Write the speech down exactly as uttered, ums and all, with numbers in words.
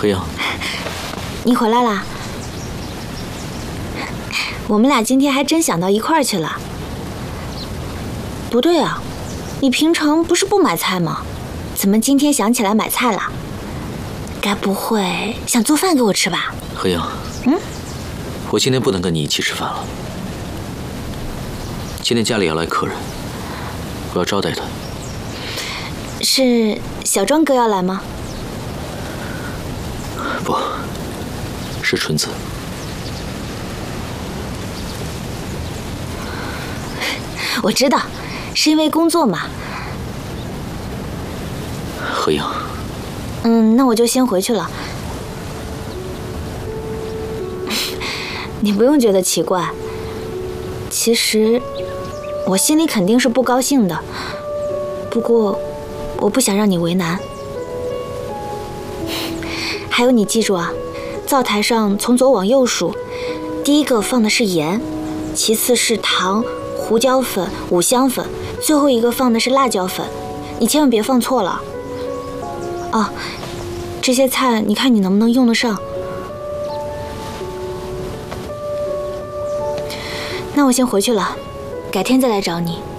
何英， 你回来啦？我们俩今天还真想到一块儿去了。不对啊，你平常不是不买菜吗？怎么今天想起来买菜了？该不会想做饭给我吃吧？ 何英， 嗯， 我今天不能跟你一起吃饭了。今天家里要来客人，我要招待他。 是小庄哥要来吗？ 不，是纯子。 我知道，是因为工作嘛。 何英， 嗯，那我就先回去了。你不用觉得奇怪，其实我心里肯定是不高兴的，不过我不想让你为难。还有，你记住啊，灶台上从左往右数，第一个放的是盐，其次是糖、胡椒粉、五香粉，最后一个放的是辣椒粉，你千万别放错了。哦，这些菜你看你能不能用得上？那我先回去了，改天再来找你。